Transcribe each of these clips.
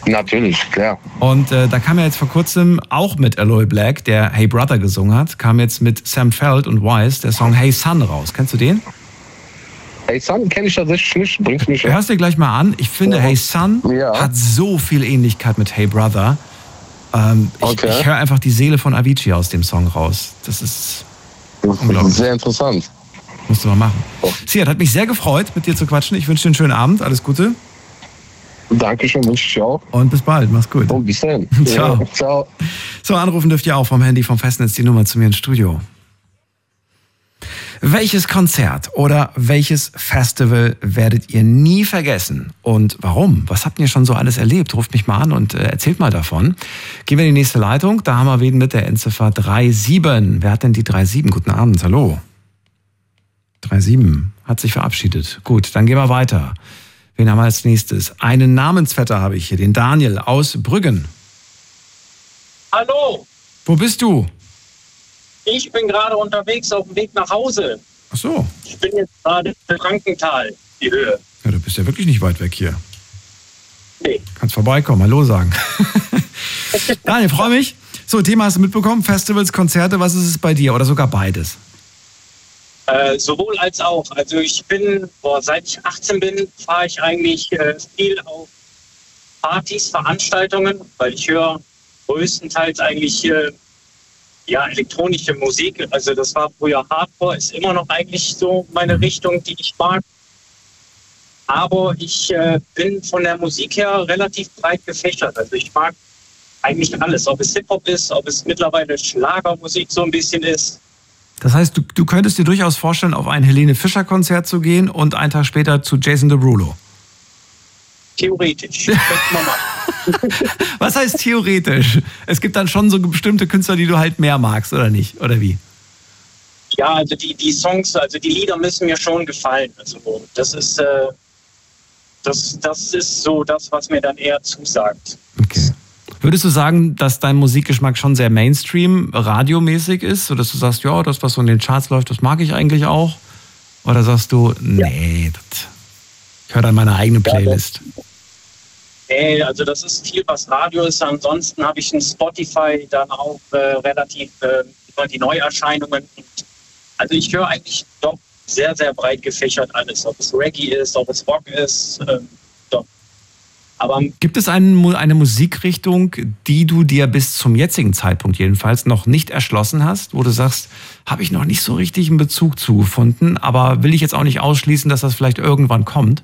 Natürlich, klar. Und da kam ja jetzt vor kurzem auch mit Aloe Black, der Hey Brother gesungen hat, kam jetzt mit Sam Feld und Wise der Song Hey Son raus. Kennst du den? Hey Son kenne ich tatsächlich nicht, bringst mich Hörst dir gleich mal an. Ich finde, Hey Son hat so viel Ähnlichkeit mit Hey Brother. Ich höre einfach die Seele von Avicii aus dem Song raus. Das ist unglaublich. Sehr interessant. Musst du mal machen. Siad, hat mich sehr gefreut, mit dir zu quatschen. Ich wünsche dir einen schönen Abend. Alles Gute. Dankeschön, wünsche ich dir auch. Und bis bald. Mach's gut. Und bis dann. Ciao. Ja, ciao. So, anrufen dürft ihr auch vom Handy, vom Festnetz, die Nummer zu mir ins Studio. Welches Konzert oder welches Festival werdet ihr nie vergessen? Und warum? Was habt ihr schon so alles erlebt? Ruft mich mal an und erzählt mal davon. Gehen wir in die nächste Leitung. Da haben wir wen mit der Endziffer 37. Wer hat denn die 37? Guten Abend, hallo. 37 hat sich verabschiedet. Gut, dann gehen wir weiter. Wen haben wir als nächstes? Einen Namensvetter habe ich hier, den Daniel aus Brüggen. Hallo. Wo bist du? Ich bin gerade unterwegs auf dem Weg nach Hause. Ach so. Ich bin jetzt gerade in Frankenthal, die Höhe. Ja, du bist ja wirklich nicht weit weg hier. Nee. Kannst vorbeikommen, hallo sagen. Daniel, freue mich. So, Thema hast du mitbekommen, Festivals, Konzerte, was ist es bei dir? Oder sogar beides? Sowohl als auch. Also ich bin, seit ich 18 bin, fahre ich eigentlich viel auf Partys, Veranstaltungen, weil ich höre größtenteils eigentlich elektronische Musik. Also das war früher Hardcore, ist immer noch eigentlich so meine Richtung, die ich mag. Aber ich bin von der Musik her relativ breit gefächert. Also ich mag eigentlich alles, ob es Hip-Hop ist, ob es mittlerweile Schlagermusik so ein bisschen ist. Das heißt, du könntest dir durchaus vorstellen, auf ein Helene Fischer-Konzert zu gehen und einen Tag später zu Jason Derulo. Theoretisch. Was heißt theoretisch? Es gibt dann schon so bestimmte Künstler, die du halt mehr magst, oder nicht? Oder wie? Ja, also die Songs, also die Lieder müssen mir schon gefallen. Also das ist so das, was mir dann eher zusagt. Okay. Würdest du sagen, dass dein Musikgeschmack schon sehr Mainstream, radiomäßig ist? Oder dass du sagst, ja, das, was so in den Charts läuft, das mag ich eigentlich auch? Oder sagst du, nee, ich höre dann meine eigene Playlist? Nee, also das ist viel, was Radio ist. Ansonsten habe ich ein Spotify dann auch relativ über die Neuerscheinungen. Also ich höre eigentlich doch sehr, sehr breit gefächert alles. Ob es Reggae ist, ob es Rock ist, doch. Aber gibt es eine Musikrichtung, die du dir bis zum jetzigen Zeitpunkt jedenfalls noch nicht erschlossen hast, wo du sagst, habe ich noch nicht so richtig einen Bezug zu gefunden, aber will ich jetzt auch nicht ausschließen, dass das vielleicht irgendwann kommt?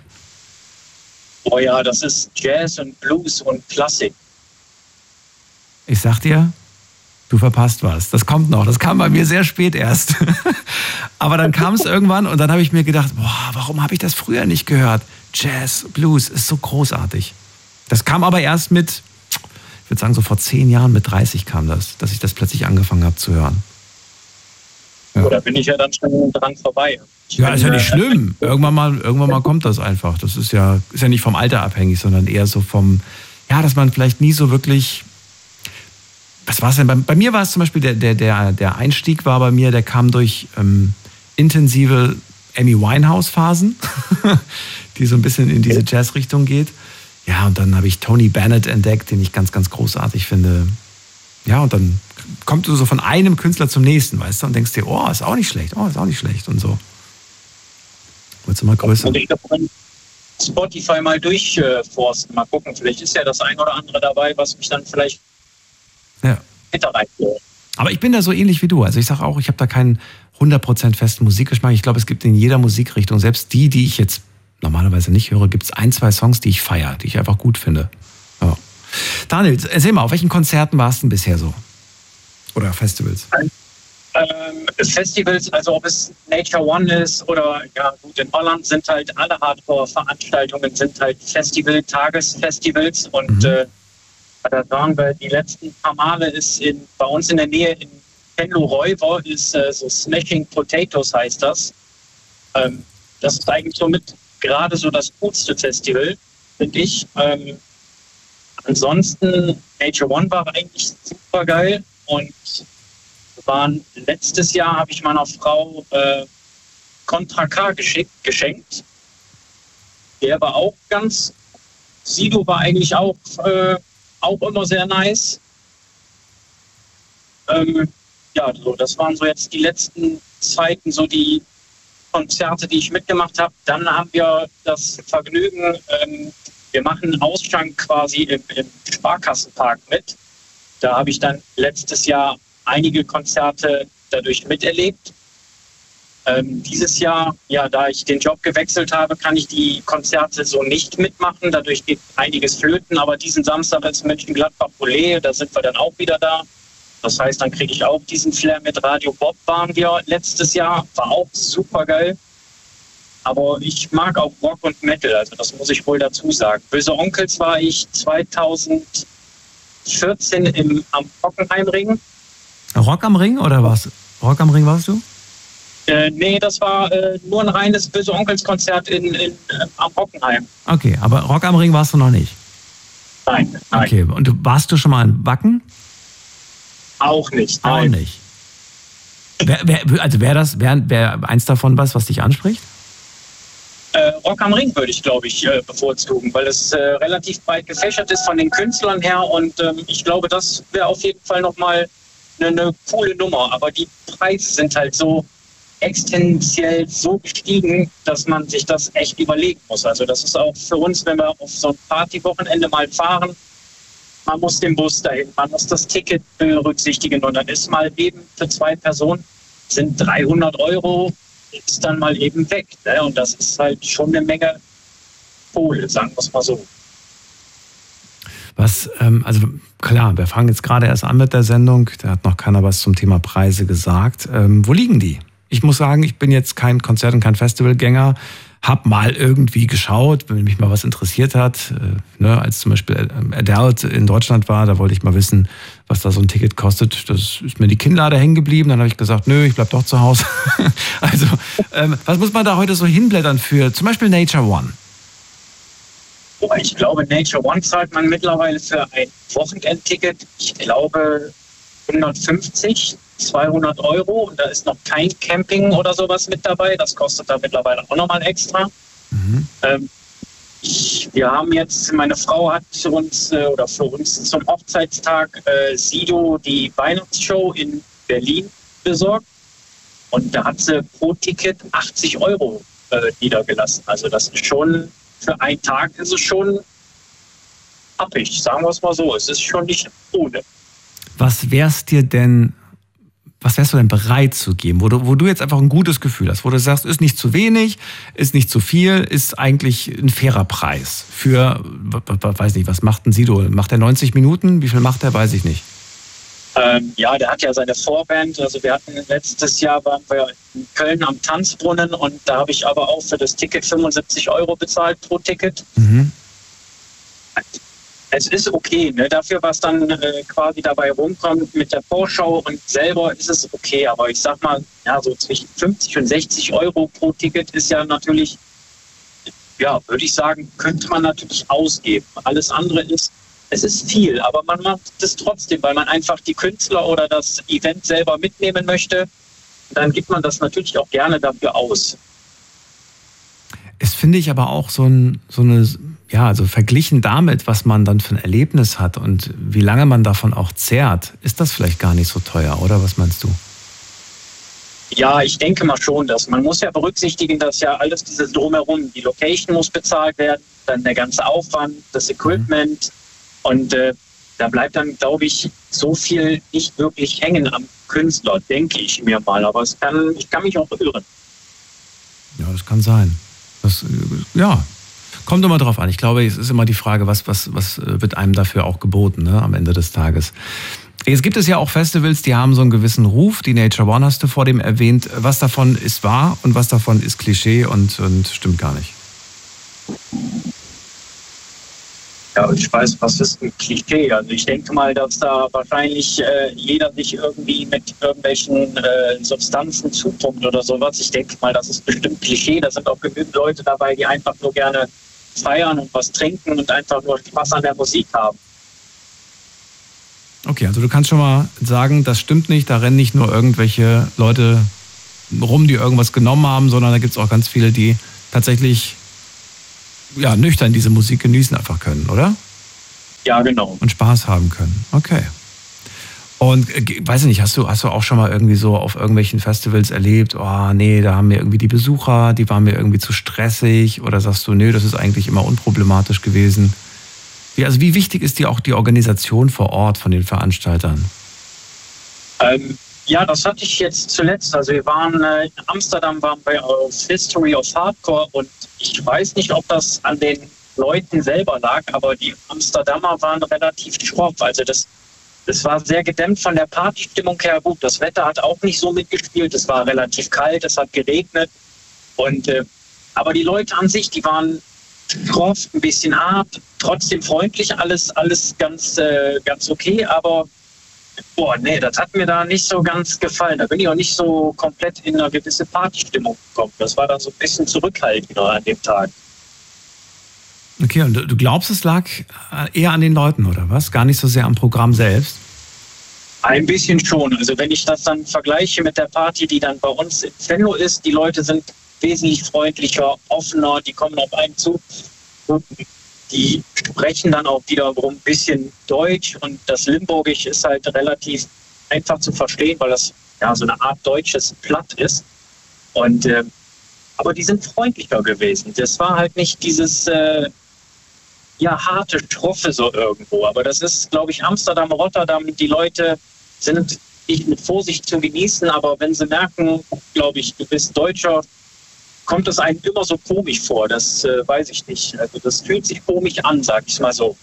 Oh ja, das ist Jazz und Blues und Klassik. Ich sag dir, du verpasst was. Das kommt noch. Das kam bei mir sehr spät erst. Aber dann kam es irgendwann und dann habe ich mir gedacht, boah, warum habe ich das früher nicht gehört? Jazz, Blues ist so großartig. Das kam aber erst mit, ich würde sagen so vor 10 Jahren, mit 30 kam das, dass ich das plötzlich angefangen habe zu hören. Ja. Oder bin ich ja dann schon dran vorbei. Ja, ist ja nicht schlimm. Irgendwann mal kommt das einfach. Das ist ja nicht vom Alter abhängig, sondern eher so vom, ja, dass man vielleicht nie so wirklich, was war es denn? Bei mir war es zum Beispiel, der Einstieg war bei mir, der kam durch intensive Amy Winehouse-Phasen, die so ein bisschen in diese Jazz-Richtung geht. Ja, und dann habe ich Tony Bennett entdeckt, den ich ganz, ganz großartig finde. Ja, und dann kommst du so von einem Künstler zum nächsten, weißt du, und denkst dir, oh, ist auch nicht schlecht, und so. Wird immer größer. Und ich glaube, Spotify mal durchforsten, mal gucken, vielleicht ist ja das ein oder andere dabei, was mich dann vielleicht hinterreicht. Aber ich bin da so ähnlich wie du. Also ich sage auch, ich habe da keinen 100% festen Musikgeschmack. Ich glaube, es gibt in jeder Musikrichtung, selbst die ich jetzt normalerweise nicht höre, gibt es 1, 2 Songs, die ich feiere, die ich einfach gut finde. Ja. Daniel, erzähl mal, auf welchen Konzerten warst du denn bisher so? Oder Festivals? Festivals, also ob es Nature One ist oder, ja gut, in Holland sind halt alle Hardcore-Veranstaltungen, sind halt Tagesfestivals und da waren wir die letzten paar Male ist bei uns in der Nähe in Venlo-Reuver ist so Smashing Potatoes heißt das. Das ist eigentlich somit gerade so das coolste Festival, finde ich. Ansonsten, Nature One war eigentlich super geil und letztes Jahr habe ich meiner Frau Contra K geschenkt. Der war auch ganz Sido war eigentlich auch immer sehr nice. Ja, so, das waren so jetzt die letzten Zeiten, so die Konzerte, die ich mitgemacht habe. Dann haben wir das Vergnügen, wir machen einen Ausschank quasi im Sparkassenpark mit. Da habe ich dann letztes Jahr einige Konzerte dadurch miterlebt. Dieses Jahr, ja, da ich den Job gewechselt habe, kann ich die Konzerte so nicht mitmachen. Dadurch geht einiges flöten. Aber diesen Samstag ist Mönchengladbach-Boulé, da sind wir dann auch wieder da. Das heißt, dann kriege ich auch diesen Flair mit. Radio Bob waren wir letztes Jahr, war auch super geil. Aber ich mag auch Rock und Metal, also das muss ich wohl dazu sagen. Böse Onkels war ich 2014 am Hockenheimring. Rock am Ring oder was? Rock am Ring warst du? Nee, das war nur ein reines Böse Onkels Konzert am Hockenheim. Okay, aber Rock am Ring warst du noch nicht? Nein. Okay, und warst du schon mal in Wacken? Auch nicht. Nein. Auch nicht. Also wäre eins davon was dich anspricht? Rock am Ring würde ich, glaube ich, bevorzugen, weil es relativ breit gefächert ist von den Künstlern her und ich glaube, das wäre auf jeden Fall nochmal eine coole Nummer. Aber die Preise sind halt so exponentiell so gestiegen, dass man sich das echt überlegen muss. Also das ist auch für uns, wenn wir auf so ein Partywochenende mal fahren, man muss den Bus dahin, man muss das Ticket berücksichtigen und dann ist mal eben für 2 Personen sind 300 € ist dann mal eben weg. Ne? Und das ist halt schon eine Menge Kohle, sagen wir es mal so. Also klar, wir fangen jetzt gerade erst an mit der Sendung, da hat noch keiner was zum Thema Preise gesagt. Wo liegen die? Ich muss sagen, ich bin jetzt kein Konzert- und kein Festivalgänger, hab mal irgendwie geschaut, wenn mich mal was interessiert hat. Als zum Beispiel Adele in Deutschland war, da wollte ich mal wissen, was da so ein Ticket kostet. Das ist mir die Kinnlade hängen geblieben. Dann habe ich gesagt, nö, ich bleib doch zu Hause. Also, was muss man da heute so hinblättern für zum Beispiel Nature One? Ich glaube, Nature One zahlt man mittlerweile für ein Wochenendticket, ich glaube 150, 200 € und da ist noch kein Camping oder sowas mit dabei. Das kostet da mittlerweile auch nochmal extra. Mhm. Wir haben jetzt, meine Frau hat für uns zum Hochzeitstag Sido die Weihnachtsshow in Berlin besorgt und da hat sie pro Ticket 80 € niedergelassen. Also das ist schon, für einen Tag ist es schon happig, sagen wir es mal so. Es ist schon nicht ohne. Was wärst du denn bereit zu geben, wo du jetzt einfach ein gutes Gefühl hast, wo du sagst, ist nicht zu wenig, ist nicht zu viel, ist eigentlich ein fairer Preis für, weiß nicht, was macht ein Sido? Macht er 90 Minuten? Wie viel macht er? Weiß ich nicht. Ja, der hat ja seine Vorband. Also wir hatten letztes Jahr, waren wir in Köln am Tanzbrunnen und da habe ich aber auch für das Ticket 75 € bezahlt pro Ticket. Mhm. Es ist okay, ne? Dafür, was dann quasi dabei rumkommt mit der Vorschau und selber ist es okay. Aber ich sag mal, ja, so zwischen 50 und 60 € pro Ticket ist ja natürlich, ja, würde ich sagen, könnte man natürlich ausgeben. Alles andere ist, es ist viel, aber man macht es trotzdem, weil man einfach die Künstler oder das Event selber mitnehmen möchte. Dann gibt man das natürlich auch gerne dafür aus. Es finde ich aber auch also verglichen damit, was man dann für ein Erlebnis hat und wie lange man davon auch zehrt, ist das vielleicht gar nicht so teuer, oder? Was meinst du? Ja, ich denke mal schon, dass man muss ja berücksichtigen, dass ja alles dieses Drumherum, die Location muss bezahlt werden, dann der ganze Aufwand, das Equipment und da bleibt dann, glaube ich, so viel nicht wirklich hängen am Künstler, denke ich mir mal. Aber ich kann mich auch irren. Ja, das kann sein. Ja, kommt immer drauf an. Ich glaube, es ist immer die Frage, was wird einem dafür auch geboten, ne, am Ende des Tages. Jetzt gibt es ja auch Festivals, die haben so einen gewissen Ruf. Die Nature One hast du vor dem erwähnt. Was davon ist wahr und was davon ist Klischee und stimmt gar nicht? Ja, ich weiß, was ist ein Klischee? Also ich denke mal, dass da wahrscheinlich jeder sich irgendwie mit irgendwelchen Substanzen zupumpt oder sowas. Ich denke mal, das ist bestimmt Klischee. Da sind auch genügend Leute dabei, die einfach nur gerne feiern und was trinken und einfach nur Spaß an der Musik haben. Okay, also du kannst schon mal sagen, das stimmt nicht. Da rennen nicht nur irgendwelche Leute rum, die irgendwas genommen haben, sondern da gibt es auch ganz viele, die tatsächlich ja, nüchtern diese Musik genießen einfach können, oder? Ja, genau. Und Spaß haben können. Okay. Und weiß ich nicht, hast du auch schon mal irgendwie so auf irgendwelchen Festivals erlebt, oh nee, da haben mir irgendwie die Besucher, die waren mir irgendwie zu stressig, oder sagst du, nee, das ist eigentlich immer unproblematisch gewesen? Wie wichtig ist dir auch die Organisation vor Ort von den Veranstaltern? Ja, das hatte ich jetzt zuletzt. Also wir waren in Amsterdam, waren wir auf History of Hardcore und ich weiß nicht, ob das an den Leuten selber lag, aber die Amsterdamer waren relativ schroff. Also das war sehr gedämmt von der Partystimmung her. Gut, das Wetter hat auch nicht so mitgespielt. Es war relativ kalt, es hat geregnet. Aber die Leute an sich, die waren schroff, ein bisschen hart, trotzdem freundlich, alles ganz okay. Aber nee, das hat mir da nicht so ganz gefallen. Da bin ich auch nicht so komplett in eine gewisse Partystimmung gekommen. Das war dann so ein bisschen zurückhaltender an dem Tag. Okay, und du glaubst, es lag eher an den Leuten, oder was? Gar nicht so sehr am Programm selbst? Ein bisschen schon. Also wenn ich das dann vergleiche mit der Party, die dann bei uns in Venlo ist, die Leute sind wesentlich freundlicher, offener, die kommen auf einen zu. Die sprechen dann auch wiederum ein bisschen Deutsch und das Limburgisch ist halt relativ einfach zu verstehen, weil das ja so eine Art deutsches Platt ist. Aber die sind freundlicher gewesen. Das war halt nicht dieses harte Strophe so irgendwo. Aber das ist, glaube ich, Amsterdam, Rotterdam. Die Leute sind nicht mit Vorsicht zu genießen, aber wenn sie merken, glaube ich, du bist Deutscher, kommt es einem immer so komisch vor. Das weiß ich nicht. Also das fühlt sich komisch an, sag ich mal so.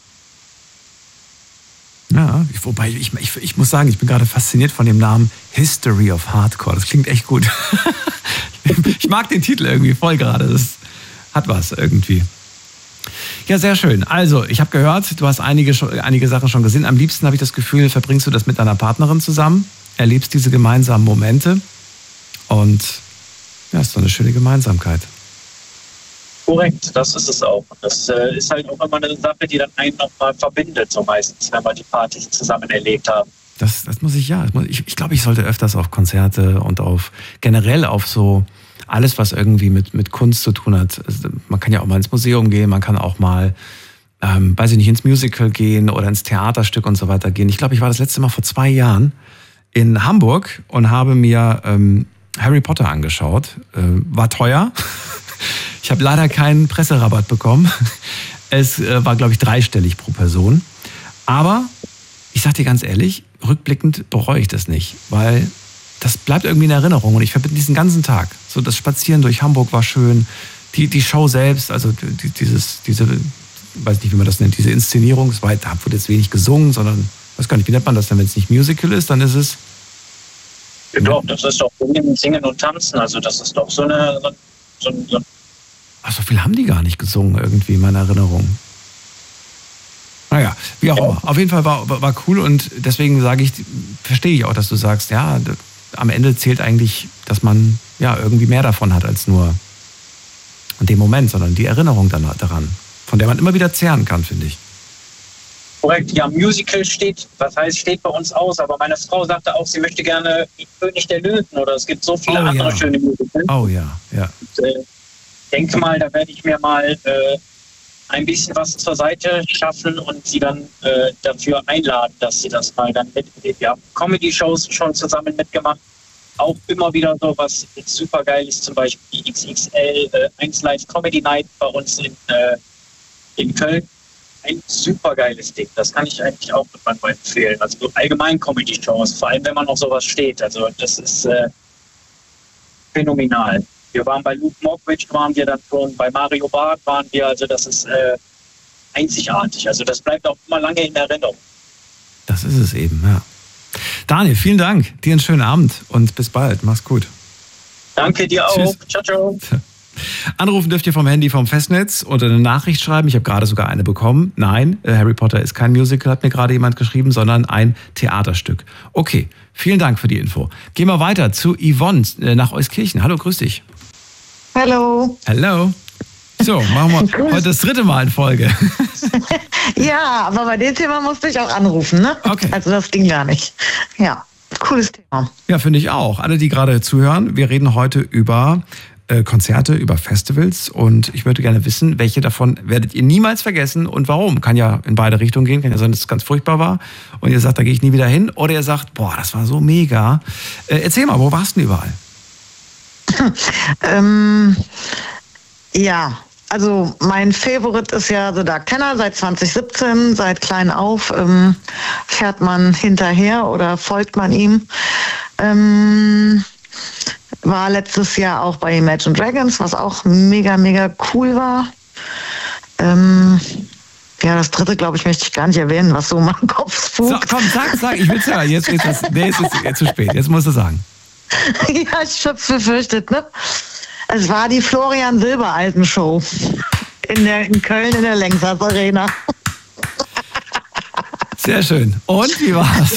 Ja, wobei ich muss sagen, ich bin gerade fasziniert von dem Namen History of Hardcore. Das klingt echt gut. Ich mag den Titel irgendwie voll gerade. Das hat was irgendwie. Ja, sehr schön. Also, ich habe gehört, du hast einige Sachen schon gesehen. Am liebsten habe ich das Gefühl, verbringst du das mit deiner Partnerin zusammen, erlebst diese gemeinsamen Momente und ja, ist so eine schöne Gemeinsamkeit. Korrekt, das ist es auch. Das ist halt auch immer eine Sache, die dann einen nochmal verbindet, so meistens, wenn wir die Partys zusammen erlebt haben. Das muss ich, ja. Ich glaube, ich sollte öfters auf Konzerte und generell auf so alles, was irgendwie mit Kunst zu tun hat. Also man kann ja auch mal ins Museum gehen, man kann auch mal, weiß ich nicht, ins Musical gehen oder ins Theaterstück und so weiter gehen. Ich glaube, ich war das letzte Mal vor 2 Jahren in Hamburg und habe mir Harry Potter angeschaut. War teuer. Ich habe leider keinen Presserabatt bekommen. Es war, glaube ich, 3-stellig pro Person. Aber ich sag dir ganz ehrlich, rückblickend bereue ich das nicht, weil das bleibt irgendwie in Erinnerung und ich verbinde diesen ganzen Tag. So das Spazieren durch Hamburg war schön, die Show selbst, also diese, weiß nicht, wie man das nennt, diese Inszenierung, da wurde jetzt wenig gesungen, sondern, weiß gar nicht, wie nennt man das denn, wenn es nicht Musical ist, dann ist es... Ja, doch, das ist doch Singen und Tanzen, also das ist doch so Ach, so viel haben die gar nicht gesungen irgendwie in meiner Erinnerung. Naja, wie auch immer. Auf jeden Fall war cool und deswegen verstehe ich auch, dass du sagst, ja, am Ende zählt eigentlich, dass man ja irgendwie mehr davon hat als nur in dem Moment, sondern die Erinnerung daran, von der man immer wieder zehren kann, finde ich. Korrekt, ja, Musical steht bei uns aus, aber meine Frau sagte auch, sie möchte gerne die König der Löwen oder es gibt so viele andere schöne Musicals. Oh ja, ja. Ich denke mal, da werde ich mir mal ein bisschen was zur Seite schaffen und sie dann dafür einladen, dass sie das mal dann mitnehmen. Wir haben Comedy-Shows schon zusammen mitgemacht. Auch immer wieder so was super geil ist, zum Beispiel die XXL 1 Live Comedy Night bei uns in Köln. Ein super geiles Ding. Das kann ich eigentlich auch manchmal empfehlen. Also so allgemein Comedy-Shows, vor allem wenn man auf sowas steht. Also das ist phänomenal. Wir waren bei Luke Mockridge, waren wir dann schon, bei Mario Barth waren wir, also das ist einzigartig. Also das bleibt auch immer lange in Erinnerung. Das ist es eben, ja. Daniel, vielen Dank. Dir einen schönen Abend und bis bald. Mach's gut. Danke dir auch. Tschüss. Ciao, ciao. Anrufen dürft ihr vom Handy vom Festnetz oder eine Nachricht schreiben. Ich habe gerade sogar eine bekommen. Nein, Harry Potter ist kein Musical, hat mir gerade jemand geschrieben, sondern ein Theaterstück. Okay, vielen Dank für die Info. Gehen wir weiter zu Yvonne nach Euskirchen. Hallo, grüß dich. Hallo. Hallo. So, machen wir heute das 3. Mal in Folge. Ja, aber bei dem Thema musste ich auch anrufen, ne? Okay. Also das ging gar nicht. Ja, cooles Thema. Ja, finde ich auch. Alle, die gerade zuhören, wir reden heute über Konzerte, über Festivals und ich würde gerne wissen, welche davon werdet ihr niemals vergessen und warum? Kann ja in beide Richtungen gehen, kann ja sein, dass es ganz furchtbar war und ihr sagt, da gehe ich nie wieder hin oder ihr sagt, boah, das war so mega. Erzähl mal, wo warst du denn überall? Ja, also mein Favorit ist ja The Dark Tenor seit 2017. Seit klein auf fährt man hinterher oder folgt man ihm. War letztes Jahr auch bei Imagine Dragons, was auch mega, mega cool war. Ja, das dritte, glaube ich, möchte ich gar nicht erwähnen, was so mein Kopf spukt. So, komm, sag, ich will es hören. Jetzt ist es zu spät, jetzt musst du sagen. Ja, ich hab's befürchtet, ne? Es war die Florian Silbereisen Show in Köln in der Längsers Arena. Sehr schön. Und wie war's?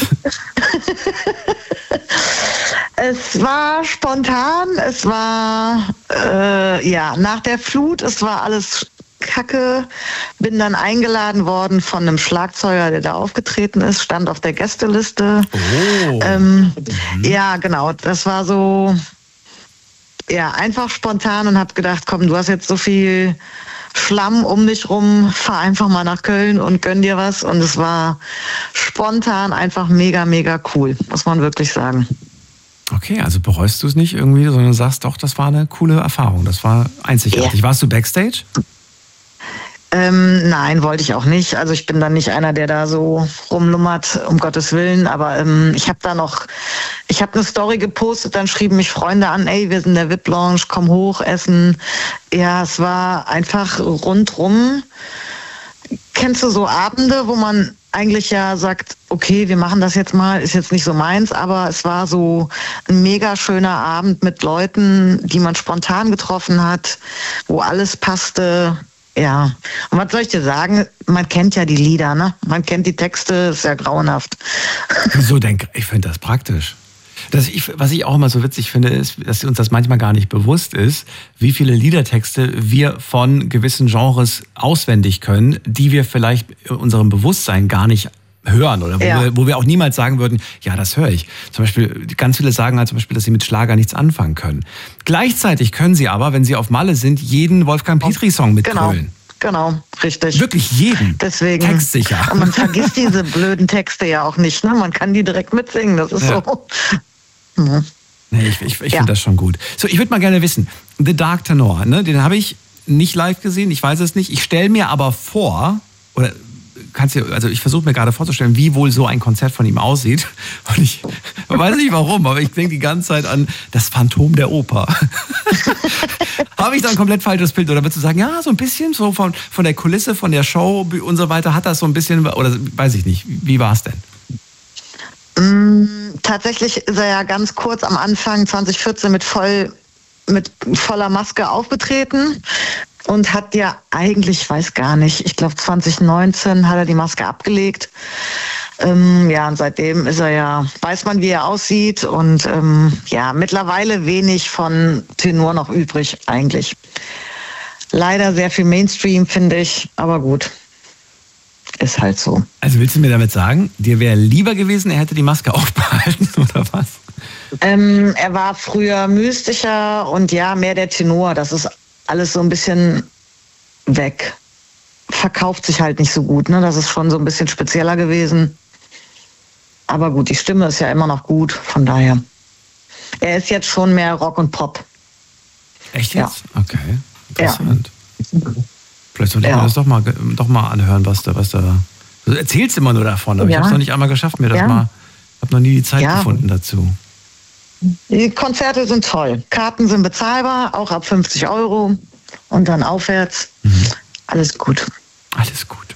Es war spontan, es war nach der Flut, es war alles Kacke. Bin dann eingeladen worden von einem Schlagzeuger, der da aufgetreten ist, stand auf der Gästeliste. Oh. Ja, genau, das war so einfach spontan und habe gedacht, komm, du hast jetzt so viel Schlamm um dich rum, fahr einfach mal nach Köln und gönn dir was. Und es war spontan einfach mega, mega cool, muss man wirklich sagen. Okay, also bereust du es nicht irgendwie, sondern sagst doch, das war eine coole Erfahrung, das war einzigartig. Ja. Warst du Backstage? Nein, wollte ich auch nicht. Also ich bin dann nicht einer, der da so rumlummert, um Gottes Willen. Aber ich habe eine Story gepostet, dann schrieben mich Freunde an, ey, wir sind in der VIP-Lounge, komm hoch, essen. Ja, es war einfach rundrum. Kennst du so Abende, wo man eigentlich ja sagt, okay, wir machen das jetzt mal, ist jetzt nicht so meins, aber es war so ein mega schöner Abend mit Leuten, die man spontan getroffen hat, wo alles passte. Ja, und was soll ich dir sagen? Man kennt ja die Lieder, ne? Man kennt die Texte, ist ja grauenhaft. So ich finde das praktisch. Was ich auch immer so witzig finde, ist, dass uns das manchmal gar nicht bewusst ist, wie viele Liedertexte wir von gewissen Genres auswendig können, die wir vielleicht in unserem Bewusstsein gar nicht hören oder wo wir auch niemals sagen würden, ja, das höre ich. Zum Beispiel, ganz viele sagen halt zum Beispiel, dass sie mit Schlager nichts anfangen können. Gleichzeitig können sie aber, wenn sie auf Malle sind, jeden Wolfgang Petri-Song mitgrölen. Genau, richtig. Wirklich jeden. Deswegen. Textsicher. Und man vergisst diese blöden Texte ja auch nicht, ne? Man kann die direkt mitsingen, das ist so. Ja. Nee, ich finde das schon gut. So, ich würde mal gerne wissen, The Dark Tenor, ne, den habe ich nicht live gesehen, ich weiß es nicht. Ich stelle mir aber vor, oder ich versuche mir gerade vorzustellen, wie wohl so ein Konzert von ihm aussieht. Und ich weiß nicht warum, aber ich denke die ganze Zeit an das Phantom der Oper. Habe ich da ein komplett falsches Bild? Oder würdest du sagen, ja, so ein bisschen so von der Kulisse, von der Show und so weiter, hat das so ein bisschen, oder weiß ich nicht, wie war es denn? Tatsächlich ist er ja ganz kurz am Anfang 2014 mit voller Maske aufgetreten. Und hat ja eigentlich, ich weiß gar nicht, ich glaube 2019 hat er die Maske abgelegt. Und seitdem ist er ja, weiß man, wie er aussieht. Und mittlerweile wenig von Tenor noch übrig eigentlich. Leider sehr viel Mainstream, finde ich, aber gut. Ist halt so. Also willst du mir damit sagen, dir wäre lieber gewesen, er hätte die Maske aufbehalten oder was? Er war früher mystischer und mehr der Tenor, das ist alles so ein bisschen weg. Verkauft sich halt nicht so gut, ne? Das ist schon so ein bisschen spezieller gewesen. Aber gut, die Stimme ist ja immer noch gut, von daher. Er ist jetzt schon mehr Rock und Pop. Echt jetzt? Ja. Okay, interessant. Ja. Vielleicht sollte man das doch mal anhören, was da. Du erzählst immer nur davon, aber ich habe es noch nicht einmal geschafft, mir das mal. Ich habe noch nie die Zeit gefunden dazu. Die Konzerte sind toll. Karten sind bezahlbar, auch ab 50 € und dann aufwärts. Alles gut. Alles gut.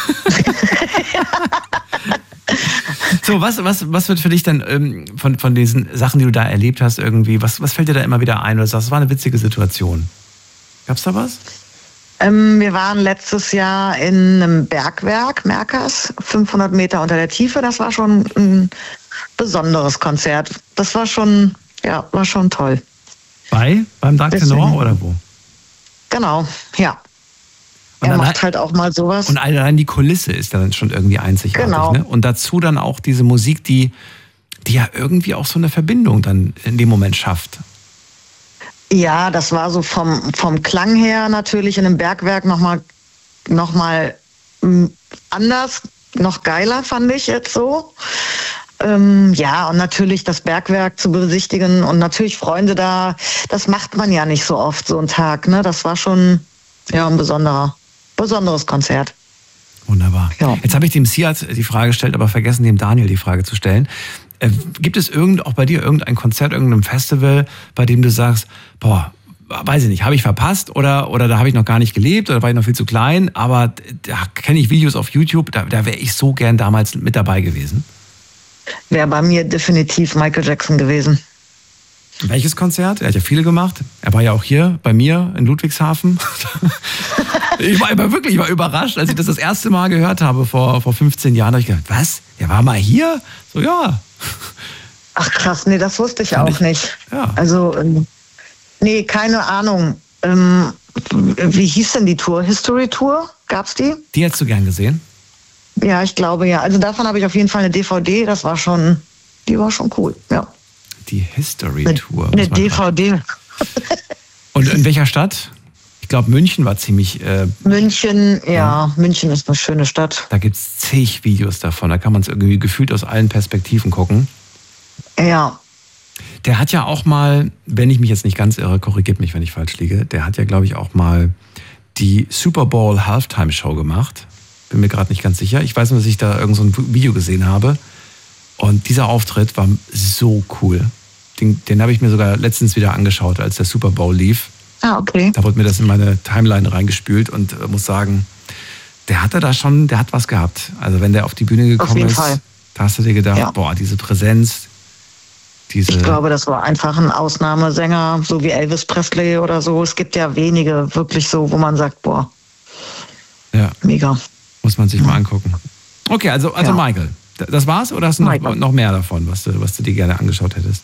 So, was wird für dich denn von diesen Sachen, die du da erlebt hast, irgendwie, was fällt dir da immer wieder ein? Oder sagst, das war eine witzige Situation? Gab's da was? Wir waren letztes Jahr in einem Bergwerk, Merkers, 500 Meter unter der Tiefe. Das war schon ein besonderes Konzert. Das war schon toll. Beim Dark Tenor oder wo? Genau, ja. Er macht halt auch mal sowas. Und allein die Kulisse ist dann schon irgendwie einzigartig. Genau. Ne? Und dazu dann auch diese Musik, die ja irgendwie auch so eine Verbindung dann in dem Moment schafft. Ja, das war so vom Klang her natürlich in einem Bergwerk noch mal anders, noch geiler fand ich jetzt so. Ja, und natürlich das Bergwerk zu besichtigen und natürlich Freunde da, das macht man ja nicht so oft, so einen Tag, ne? Das war schon ein besonderes Konzert. Wunderbar. Ja. Jetzt habe ich dem Siad die Frage gestellt, aber vergessen, dem Daniel die Frage zu stellen. Gibt es auch bei dir irgendein Konzert, irgendein Festival, bei dem du sagst, boah, weiß ich nicht, habe ich verpasst oder da habe ich noch gar nicht gelebt oder war ich noch viel zu klein, aber da kenne ich Videos auf YouTube, da wäre ich so gern damals mit dabei gewesen? Wäre bei mir definitiv Michael Jackson gewesen. Welches Konzert? Er hat ja viele gemacht. Er war ja auch hier bei mir in Ludwigshafen. Ich war überrascht, als ich das erste Mal gehört habe vor 15 Jahren. Da habe ich gedacht, was? Der war mal hier? So, ja. Ach krass, nee, das wusste ich auch nicht. Ja. Also, nee, keine Ahnung. Wie hieß denn die Tour? History Tour? Gab's die? Die hättest du gern gesehen? Ja, ich glaube ja. Also davon habe ich auf jeden Fall eine DVD. Die war schon cool, ja. Die History Tour. Eine DVD. Und in welcher Stadt? Ich glaube, München war ziemlich... München, ja. München ist eine schöne Stadt. Da gibt es zig Videos davon. Da kann man es irgendwie gefühlt aus allen Perspektiven gucken. Ja. Der hat ja auch mal, wenn ich mich jetzt nicht ganz irre, korrigiert mich, wenn ich falsch liege, der hat ja, glaube ich, auch mal die Super Bowl Halftime Show gemacht. Bin mir gerade nicht ganz sicher. Ich weiß nur, dass ich da irgend so ein Video gesehen habe. Und dieser Auftritt war so cool. Den habe ich mir sogar letztens wieder angeschaut, als der Super Bowl lief. Ah, okay. Da wurde mir das in meine Timeline reingespült und muss sagen, der hat was gehabt. Also wenn der auf die Bühne gekommen ist, da hast du dir gedacht, boah, diese Präsenz, ich glaube, das war einfach ein Ausnahmesänger, so wie Elvis Presley oder so. Es gibt ja wenige wirklich so, wo man sagt, boah, ja, mega. Muss man sich mal angucken. Okay, also Michael, das war's oder hast du noch mehr davon, was du dir gerne angeschaut hättest?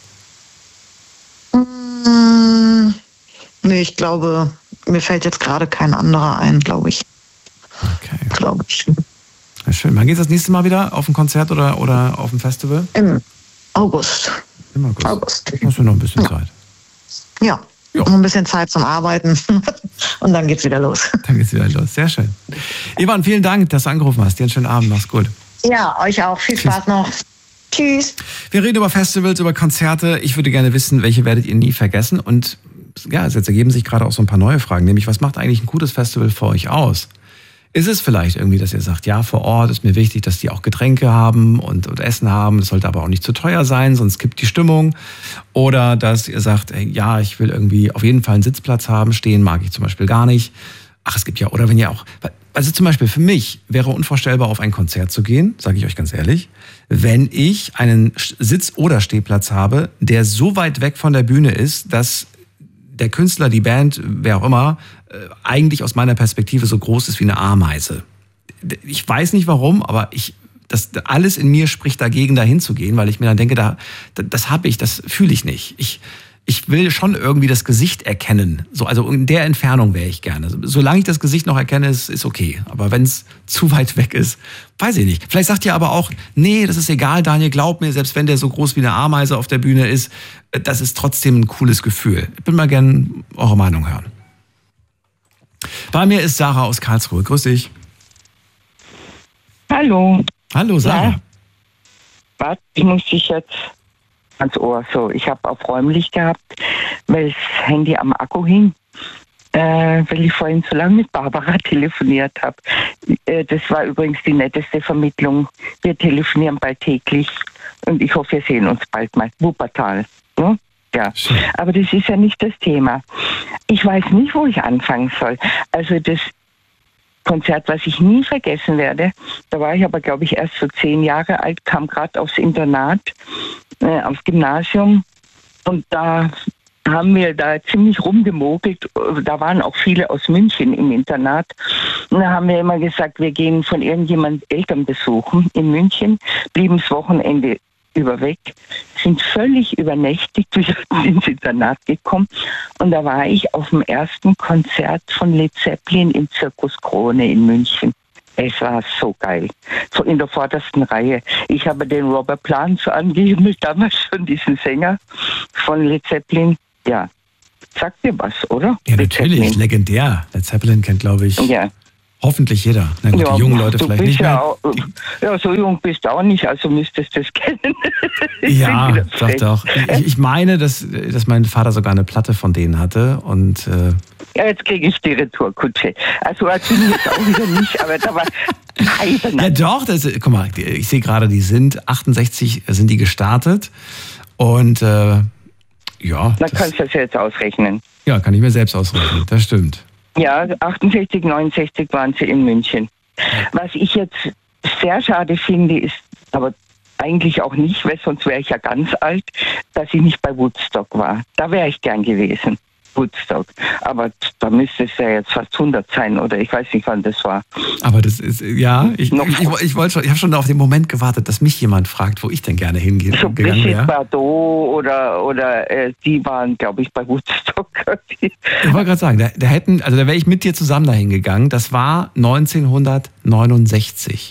Nee, ich glaube, mir fällt jetzt gerade kein anderer ein, glaube ich. Okay. Glaube ich. Ja, schön. Wann geht's das nächste Mal wieder? Auf ein Konzert oder auf ein Festival? Im August. Im August. Hast du noch ein bisschen Zeit? Ja. Noch ein bisschen Zeit zum Arbeiten und dann geht's wieder los. Sehr schön. Ivan, vielen Dank, dass du angerufen hast. Dir einen schönen Abend. Mach's gut. Ja, euch auch. Viel Spaß noch. Tschüss. Wir reden über Festivals, über Konzerte. Ich würde gerne wissen, welche werdet ihr nie vergessen? Und ja, jetzt ergeben sich gerade auch so ein paar neue Fragen. Nämlich, was macht eigentlich ein gutes Festival für euch aus? Ist es vielleicht irgendwie, dass ihr sagt, ja, vor Ort ist mir wichtig, dass die auch Getränke haben und Essen haben. Das sollte aber auch nicht zu teuer sein, sonst kippt die Stimmung. Oder dass ihr sagt, ja, ich will irgendwie auf jeden Fall einen Sitzplatz haben. Stehen mag ich zum Beispiel gar nicht. Ach, es gibt ja, oder wenn ihr auch... Also zum Beispiel für mich wäre unvorstellbar, auf ein Konzert zu gehen, sage ich euch ganz ehrlich, wenn ich einen Sitz- oder Stehplatz habe, der so weit weg von der Bühne ist, dass der Künstler, die Band, wer auch immer, eigentlich aus meiner Perspektive so groß ist wie eine Ameise. Ich weiß nicht warum, aber alles in mir spricht dagegen, dahin zu gehen, weil ich mir dann denke, das fühle ich nicht. Ich will schon irgendwie das Gesicht erkennen. So, also in der Entfernung wäre ich gerne. Solange ich das Gesicht noch erkenne, ist okay. Aber wenn es zu weit weg ist, weiß ich nicht. Vielleicht sagt ihr aber auch, nee, das ist egal, Daniel, glaub mir, selbst wenn der so groß wie eine Ameise auf der Bühne ist, das ist trotzdem ein cooles Gefühl. Ich würde mal gerne eure Meinung hören. Bei mir ist Sarah aus Karlsruhe. Grüß dich. Hallo. Hallo, Sarah. Ja. Was? Ich muss dich jetzt ans Ohr. So, ich habe auf räumlich gehabt, weil das Handy am Akku hing, weil ich vorhin so lange mit Barbara telefoniert habe. Das war übrigens die netteste Vermittlung. Wir telefonieren bald täglich und ich hoffe, wir sehen uns bald mal. Wuppertal. Ne? Ja. Aber das ist ja nicht das Thema. Ich weiß nicht, wo ich anfangen soll. Also das Konzert, was ich nie vergessen werde, da war ich aber, glaube ich, erst so 10 Jahre alt, kam gerade aufs Internat, aufs Gymnasium und da haben wir da ziemlich rumgemogelt. Da waren auch viele aus München im Internat. Und da haben wir immer gesagt, wir gehen von irgendjemand Eltern besuchen in München, blieben das Wochenende über weg, sind völlig übernächtigt wieder ins Internat gekommen. Und da war ich auf dem ersten Konzert von Led Zeppelin im Zirkus Krone in München. Es war so geil. So in der vordersten Reihe. Ich habe den Robert Plant so angehimmelt, damals schon diesen Sänger von Led Zeppelin. Ja, sagt dir was, oder? Ja, natürlich, legendär. Led Zeppelin kennt, glaube ich, hoffentlich jeder. Na gut, die jungen Leute vielleicht nicht mehr. Ja, so jung bist du auch nicht, also müsstest du es kennen. Ja, doch. Ich meine, dass mein Vater sogar eine Platte von denen hatte und... Ja, jetzt kriege ich die Retourkutsche. Also als bin ich jetzt auch wieder nicht, aber da war... Ja doch, guck mal, ich sehe gerade, die sind 68, sind die gestartet und ja. Dann kannst du das jetzt ausrechnen. Ja, kann ich mir selbst ausrechnen, das stimmt. Ja, 68, 69 waren sie in München. Was ich jetzt sehr schade finde, ist, aber eigentlich auch nicht, weil sonst wäre ich ja ganz alt, dass ich nicht bei Woodstock war. Da wäre ich gern gewesen, Woodstock. Aber da müsste es ja jetzt fast 100 sein, oder ich weiß nicht, wann das war. Aber das ist, ja, ich habe schon auf den Moment gewartet, dass mich jemand fragt, wo ich denn gerne hingehe. So Brigitte Bardot oder die waren, glaube ich, bei Woodstock. Ich wollte gerade sagen, da wäre ich mit dir zusammen dahin gegangen. Das war 1969.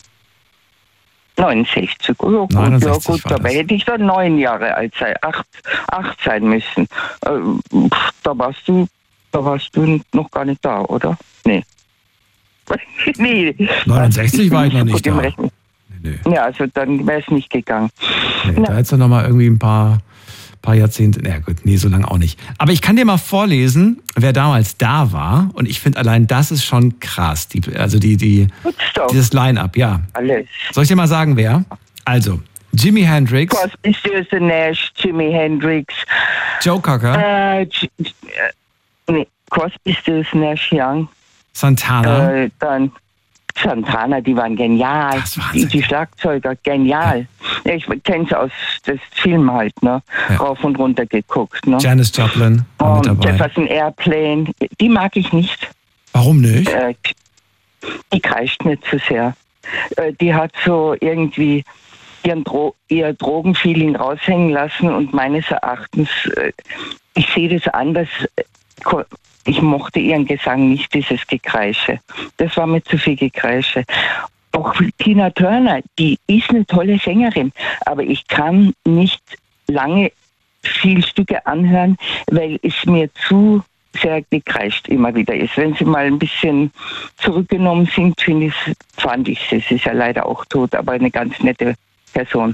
69. Oh, gut, 69 ja gut, dabei hätte ich dann 9 Jahre alt sein, 8 sein müssen. Da warst du noch gar nicht da, oder? Nee. Nee. 69 war ich noch nicht da. Nee. Ja, also dann wäre es nicht gegangen. Nee, da hättest du noch mal irgendwie ein paar Jahrzehnte, na gut, nee, so lange auch nicht. Aber ich kann dir mal vorlesen, wer damals da war. Und ich finde allein das ist schon krass. Dieses Line-Up, ja. Alles. Soll ich dir mal sagen, wer? Also, Jimi Hendrix. Crosby, Stills & Nash, Jimi Hendrix. Joe Cocker. Crosby, Stills & Nash, Young. Santana. Dann Santana, die waren genial. Die Schlagzeuger, genial. Ja. Ich kenne es aus dem Film halt, ne? Ja. Rauf und runter geguckt. Ne? Janis Joplin war mit dabei. Jefferson Airplane, die mag ich nicht. Warum nicht? Die kreischt mir zu sehr. Die hat so irgendwie ihr Drogenfeeling raushängen lassen und meines Erachtens, ich sehe das anders. Ich mochte ihren Gesang nicht, dieses Gekreische. Das war mir zu viel Gekreische. Auch Tina Turner, die ist eine tolle Sängerin, aber ich kann nicht lange viel Stücke anhören, weil es mir zu sehr gekreischt immer wieder ist. Wenn sie mal ein bisschen zurückgenommen sind, fand ich sie. Sie ist ja leider auch tot, aber eine ganz nette Person.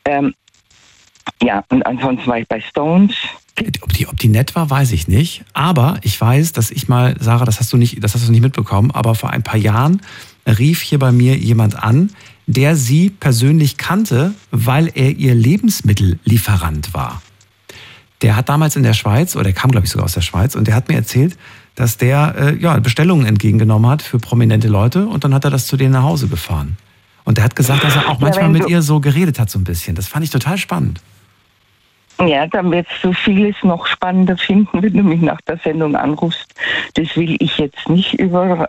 Ja, und ansonsten war ich bei Stones. Ob die nett war, weiß ich nicht. Aber ich weiß, dass ich mal, Sarah, das hast du nicht mitbekommen, aber vor ein paar Jahren rief hier bei mir jemand an, der sie persönlich kannte, weil er ihr Lebensmittellieferant war. Der hat damals in der Schweiz, oder der kam, glaube ich, sogar aus der Schweiz, und der hat mir erzählt, dass der Bestellungen entgegengenommen hat für prominente Leute und dann hat er das zu denen nach Hause gefahren. Und der hat gesagt, dass er auch manchmal mit ihr so geredet hat, so ein bisschen. Das fand ich total spannend. Ja, dann wirst du vieles noch spannender finden, wenn du mich nach der Sendung anrufst. Das will ich jetzt nicht über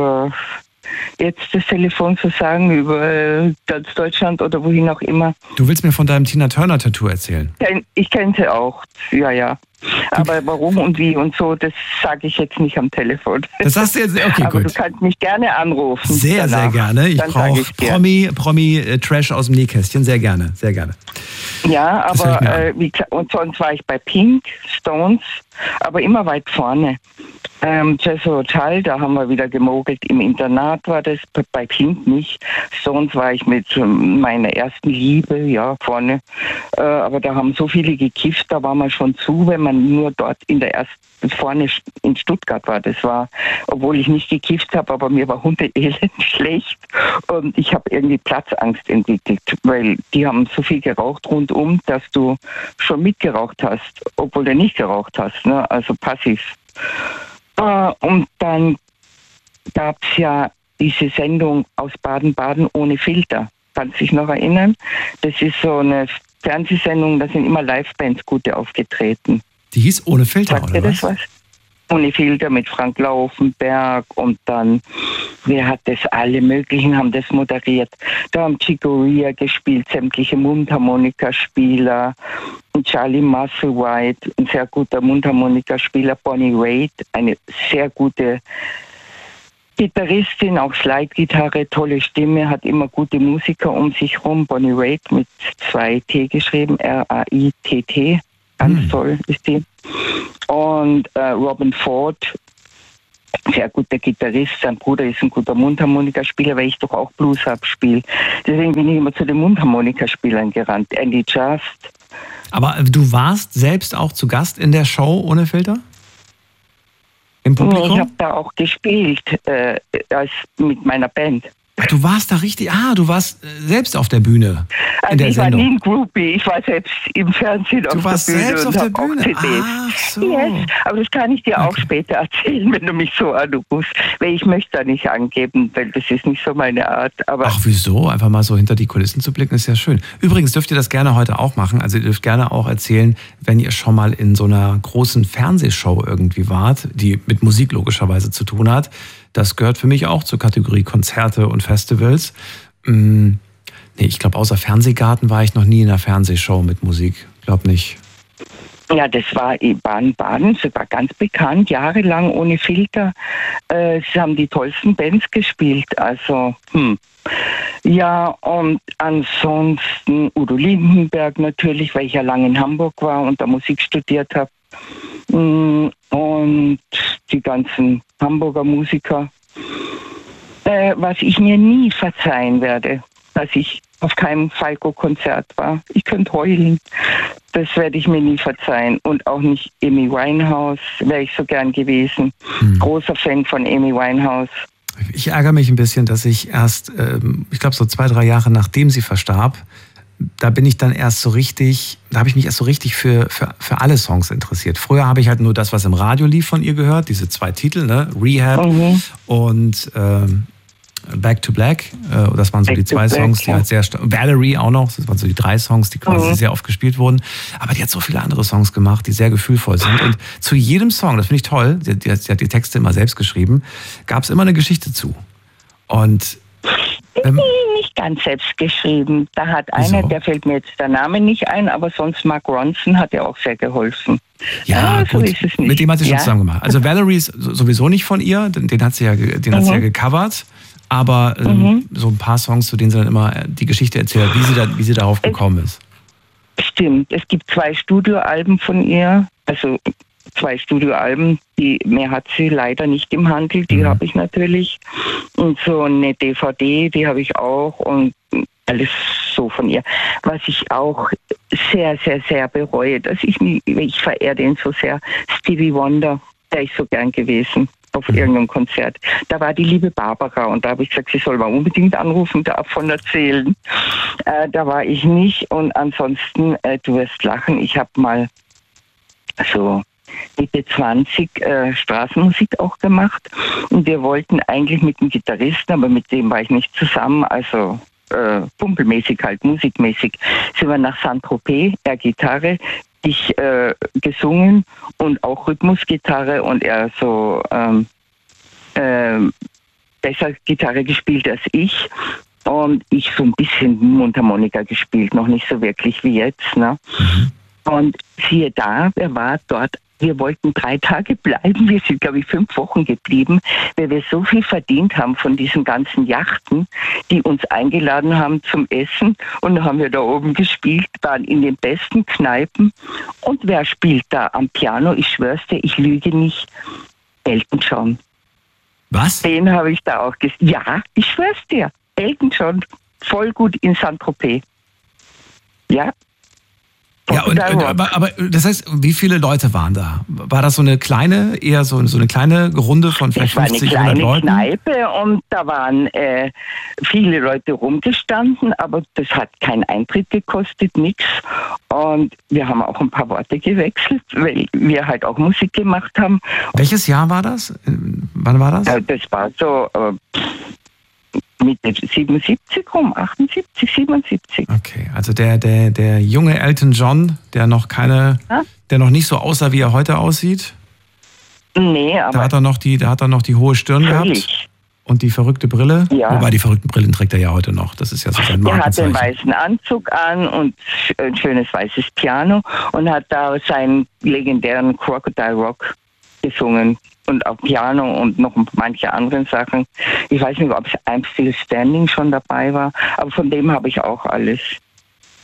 jetzt das Telefon zu sagen, über ganz Deutschland oder wohin auch immer. Du willst mir von deinem Tina Turner Tattoo erzählen? Ich kenne sie auch, ja. Aber warum und wie und so, das sage ich jetzt nicht am Telefon. Das sagst du jetzt, okay, aber gut. Du kannst mich gerne anrufen. Sehr, danach. Sehr gerne. Ich brauche Promi-Trash aus dem Nähkästchen. Sehr gerne, sehr gerne. Ja, aber und sonst war ich bei Pink, Stones, aber immer weit vorne. Jazz Hotel, da haben wir wieder gemogelt. Im Internat war das, bei Pink nicht. Stones war ich mit meiner ersten Liebe, ja, vorne. Aber da haben so viele gekifft, da war man schon zu, wenn man nur dort in der ersten, vorne in Stuttgart war. Das war, obwohl ich nicht gekifft habe, aber mir war hundeelend schlecht. Und ich habe irgendwie Platzangst entwickelt, weil die haben so viel geraucht rundum, dass du schon mitgeraucht hast, obwohl du nicht geraucht hast, ne? Also passiv. Und dann gab es ja diese Sendung aus Baden-Baden ohne Filter. Kannst du dich noch erinnern? Das ist so eine Fernsehsendung, da sind immer Livebands gute aufgetreten. Die hieß Ohne Filter, sagt oder das was? Ohne Filter mit Frank Laufenberg und dann, wer hat das? Alle möglichen haben das moderiert. Da haben Chico Rea gespielt, sämtliche Mundharmonikaspieler. Und Charlie Musselwhite, ein sehr guter Mundharmonikaspieler. Bonnie Raitt, eine sehr gute Gitarristin, auch Slide-Gitarre, tolle Stimme, hat immer gute Musiker um sich rum. Bonnie Raitt mit 2 T geschrieben, R-A-I-T-T. Ganz toll ist die. Und Robin Ford, sehr guter Gitarrist. Sein Bruder ist ein guter Mundharmonikaspieler, weil ich doch auch Blues-Harp spiele. Deswegen bin ich immer zu den Mundharmonikaspielern gerannt. Andy Just. Aber du warst selbst auch zu Gast in der Show ohne Filter? Im Publikum? Ich habe da auch gespielt mit meiner Band. Ach, du warst da richtig, du warst selbst auf der Bühne in der ich Sendung. war nie ein Groupie, ich war selbst im Fernsehen auf der Bühne. Du warst selbst auf der Bühne? Ach so. Yes, aber das kann ich dir auch später erzählen, wenn du mich so anrufst. Weil ich möchte da nicht angeben, weil das ist nicht so meine Art. Aber ach, wieso? Einfach mal so hinter die Kulissen zu blicken, ist ja schön. Übrigens dürft ihr das gerne heute auch machen. Also ihr dürft gerne auch erzählen, wenn ihr schon mal in so einer großen Fernsehshow irgendwie wart, die mit Musik logischerweise zu tun hat. Das gehört für mich auch zur Kategorie Konzerte und Festivals. Nee, ich glaube, außer Fernsehgarten war ich noch nie in einer Fernsehshow mit Musik. Glaub nicht. ja, das war in Baden-Baden, sogar ganz bekannt, jahrelang ohne Filter. Sie haben die tollsten Bands gespielt, also Ja, und ansonsten Udo Lindenberg natürlich, weil ich ja lange in Hamburg war und da Musik studiert habe. Und die ganzen Hamburger Musiker. Was ich mir nie verzeihen werde, dass ich auf keinem Falco-Konzert war. Ich könnte heulen. Das werde ich mir nie verzeihen. Und auch nicht Amy Winehouse, wäre ich so gern gewesen. Großer Fan von Amy Winehouse. Ich ärgere mich ein bisschen, dass ich erst, ich glaube so 2-3 Jahre nachdem sie verstarb, da bin ich dann erst so richtig, da habe ich mich erst so richtig für alle Songs interessiert. Früher habe ich halt nur das, was im Radio lief, von ihr gehört, diese 2 Titel, ne? Rehab und Back to Black. Das waren so die 2 Songs, die halt sehr Valerie auch noch, das waren so die 3 Songs, die quasi sehr oft gespielt wurden. Aber die hat so viele andere Songs gemacht, die sehr gefühlvoll sind. Und zu jedem Song, das finde ich toll, sie hat die Texte immer selbst geschrieben, gab es immer eine Geschichte zu. Und nicht ganz selbst geschrieben. Da hat einer, der fällt mir jetzt der Name nicht ein, aber sonst Mark Ronson hat ja auch sehr geholfen. Ja, so gut. Ist es nicht. Mit dem hat sie schon zusammen gemacht. Also Valerie ist sowieso nicht von ihr, den hat sie ja gecovert. Aber so ein paar Songs, zu denen sie dann immer die Geschichte erzählt, wie sie darauf gekommen ist. Stimmt. Es gibt 2 Studioalben von ihr, also 2 Studioalben, mehr hat sie leider nicht im Handel, die habe ich natürlich. Und so eine DVD, die habe ich auch und alles so von ihr. Was ich auch sehr, sehr, sehr bereue, ich verehre den so sehr, Stevie Wonder, der ist so gern gewesen auf irgendeinem Konzert. Da war die liebe Barbara und da habe ich gesagt, sie soll mal unbedingt anrufen, davon erzählen. Da war ich nicht und ansonsten, du wirst lachen, ich habe mal so Mitte 20 Straßenmusik auch gemacht und wir wollten eigentlich mit einem Gitarristen, aber mit dem war ich nicht zusammen, also pumpelmäßig halt, musikmäßig, sind wir nach Saint-Tropez, er Gitarre, ich gesungen und auch Rhythmusgitarre und er so besser Gitarre gespielt als ich und ich so ein bisschen Mundharmonika gespielt, noch nicht so wirklich wie jetzt, ne? Und siehe da, er war dort. Wir wollten 3 Tage bleiben. Wir sind, glaube ich, 5 Wochen geblieben, weil wir so viel verdient haben von diesen ganzen Yachten, die uns eingeladen haben zum Essen. Und dann haben wir da oben gespielt, waren in den besten Kneipen. Und wer spielt da am Piano? Ich schwör's dir, ich lüge nicht. Elton John. Was? Den habe ich da auch gesehen. Ja, ich schwör's dir. Elton John, voll gut in Saint-Tropez. Ja. Ja, aber das heißt, wie viele Leute waren da? War das so eine kleine, eher so eine kleine Runde von vielleicht 50, 100 Leuten? Das war eine kleine Kneipe und da waren viele Leute rumgestanden, aber das hat keinen Eintritt gekostet, nichts. Und wir haben auch ein paar Worte gewechselt, weil wir halt auch Musik gemacht haben. Welches Jahr war das? Wann war das? Das war so Mitte 77 rum, 78, 77. Okay, also der junge Elton John, der noch nicht so aussah, wie er heute aussieht. Nee, aber da hat er noch die hohe Stirn gehabt und die verrückte Brille. Ja. Wobei die verrückten Brillen trägt er ja heute noch. Das ist ja so sein Markenzeichen. Er hat den weißen Anzug an und ein schönes weißes Piano und hat da seinen legendären Crocodile Rock gesungen. Und auch Piano und noch manche anderen Sachen. Ich weiß nicht, ob es I'm Still Standing schon dabei war, aber von dem habe ich auch alles.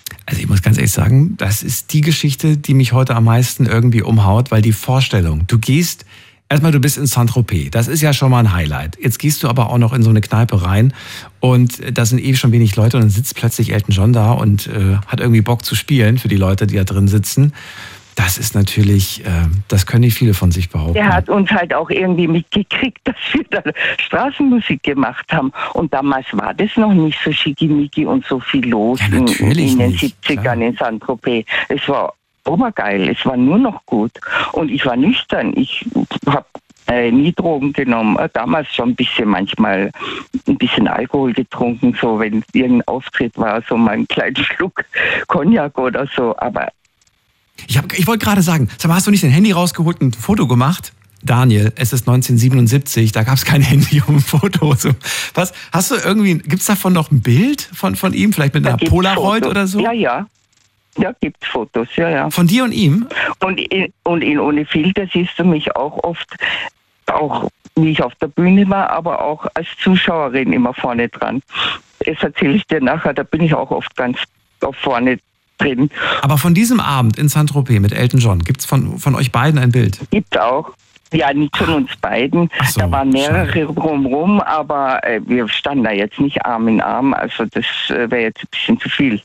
Also ich muss ganz ehrlich sagen, das ist die Geschichte, die mich heute am meisten irgendwie umhaut, weil die Vorstellung, du bist in Saint-Tropez, das ist ja schon mal ein Highlight. Jetzt gehst du aber auch noch in so eine Kneipe rein und da sind schon wenig Leute und dann sitzt plötzlich Elton John da und hat irgendwie Bock zu spielen für die Leute, die da drin sitzen. Das ist natürlich, das können nicht viele von sich behaupten. Der hat uns halt auch irgendwie mitgekriegt, dass wir da Straßenmusik gemacht haben. Und damals war das noch nicht so schickimicki und so viel los in den 70ern in Saint-Tropez. Es war obergeil, es war nur noch gut. Und ich war nüchtern, ich habe nie Drogen genommen. Damals schon manchmal ein bisschen Alkohol getrunken, so wenn irgendein Auftritt war, so mal einen kleinen Schluck Cognac oder so, aber ich wollte gerade sagen, sag mal, hast du nicht dein Handy rausgeholt und ein Foto gemacht? Daniel, es ist 1977, da gab es kein Handy um ein Foto. Was, hast du irgendwie, gibt es davon noch ein Bild von ihm? Vielleicht mit einer Polaroid Fotos. Oder so? Ja, gibt's Fotos, ja. Von dir und ihm? Und in Ohne Filter siehst du mich auch oft, auch wie ich auf der Bühne war, aber auch als Zuschauerin immer vorne dran. Das erzähle ich dir nachher, da bin ich auch oft ganz auf vorne drin. Aber von diesem Abend in Saint-Tropez mit Elton John, gibt es von euch beiden ein Bild? Gibt auch. Ja, nicht von uns beiden. So, da waren mehrere drumherum, aber wir standen da jetzt nicht Arm in Arm. Also das wäre jetzt ein bisschen zu viel.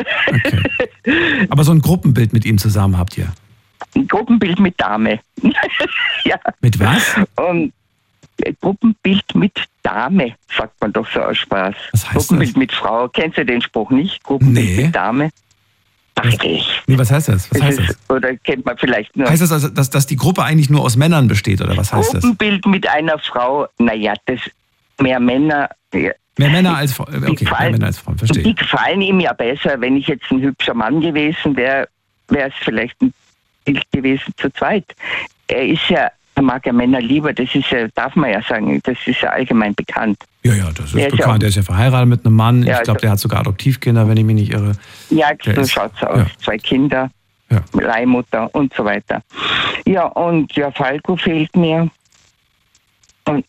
Okay. Aber so ein Gruppenbild mit ihm zusammen habt ihr? Ein Gruppenbild mit Dame. Ja. Mit was? Gruppenbild mit Dame, sagt man doch so aus Spaß. Was heißt Gruppenbild das? mit Frau. Kennst du den Spruch nicht? Gruppenbild mit Dame. Ach, was heißt das? Was heißt das? Oder kennt man vielleicht nur. Heißt das also, dass die Gruppe eigentlich nur aus Männern besteht, oder was heißt das? Gruppenbild mit einer Frau, naja, das mehr Männer. Mehr Männer als Frauen, okay, mehr Männer als Frauen, verstehe. Die gefallen ihm ja besser. Wenn ich jetzt ein hübscher Mann gewesen wäre, wäre es vielleicht ein Bild gewesen zu zweit. Er mag ja Männer lieber, das ist ja, darf man ja sagen, das ist ja allgemein bekannt. Ja, das ist bekannt. Der ist ja verheiratet mit einem Mann. Ja, ich glaube, der hat sogar Adoptivkinder, wenn ich mich nicht irre. Ja, so schaut's aus. Ja. 2 Kinder, Leihmutter und so weiter. Ja, und Falco fehlt mir. Und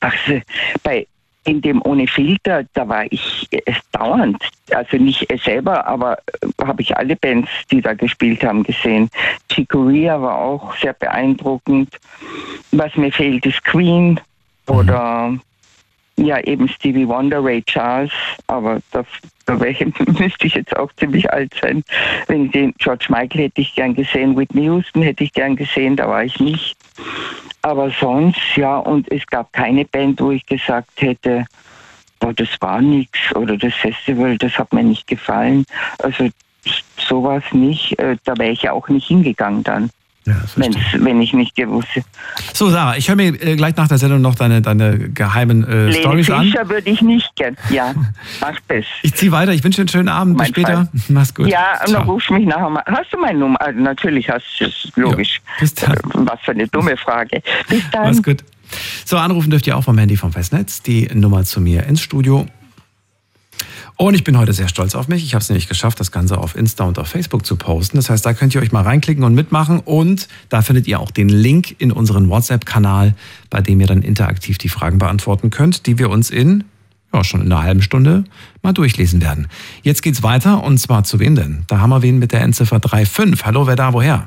in dem Ohne Filter, da war ich dauernd, also nicht selber, aber habe ich alle Bands, die da gespielt haben, gesehen. Chicoria war auch sehr beeindruckend. Was mir fehlt, ist Queen oder eben Stevie Wonder, Ray Charles, aber da müsste ich jetzt auch ziemlich alt sein. Wenn den George Michael hätte ich gern gesehen, Whitney Houston hätte ich gern gesehen, da war ich nicht. Aber sonst, und es gab keine Band, wo ich gesagt hätte, das war nichts oder das Festival, das hat mir nicht gefallen. Also sowas nicht, da wäre ich ja auch nicht hingegangen dann. Ja, wenn ich nicht gewusst hätte. So, Sarah, ich höre mir gleich nach der Sendung noch deine geheimen Storys an. Fischer würde ich nicht gern. Ja, mach das. Ich ziehe weiter. Ich wünsche dir einen schönen Abend. Bis später. Mach's gut. Ja, und dann rufst du mich nachher mal. Hast du meine Nummer? Also natürlich hast du es, logisch. Ja, bis dann. Was für eine dumme Frage. Bis dann. Mach's gut. So, anrufen dürft ihr auch vom Handy vom Festnetz. Die Nummer zu mir ins Studio. Und ich bin heute sehr stolz auf mich. Ich habe es nämlich geschafft, das Ganze auf Insta und auf Facebook zu posten. Das heißt, da könnt ihr euch mal reinklicken und mitmachen. Und da findet ihr auch den Link in unseren WhatsApp-Kanal, bei dem ihr dann interaktiv die Fragen beantworten könnt, die wir uns schon in einer halben Stunde mal durchlesen werden. Jetzt geht's weiter und zwar zu wem denn? Da haben wir wen mit der Endziffer 35. Hallo, wer da, woher?